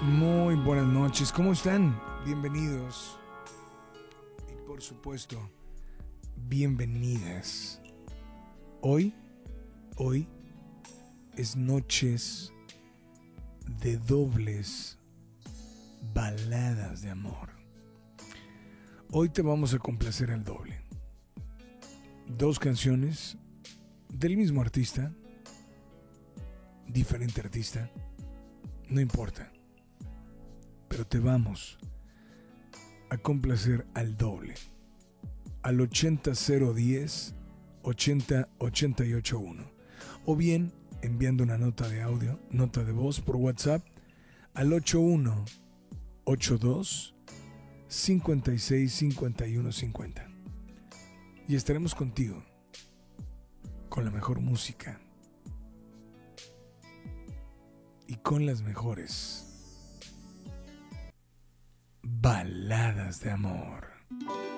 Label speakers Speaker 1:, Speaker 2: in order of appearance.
Speaker 1: Muy buenas noches, ¿cómo están? Bienvenidos y por supuesto, bienvenidas. Hoy es noches de dobles baladas de amor. Hoy te vamos a complacer al doble. Dos canciones del mismo artista, diferente artista, no importa. Pero te vamos a complacer al doble, al 80010 80881, o bien enviando una nota de audio, nota de voz por WhatsApp al 8182 565150, y estaremos contigo con la mejor música y con las mejores baladas de amor.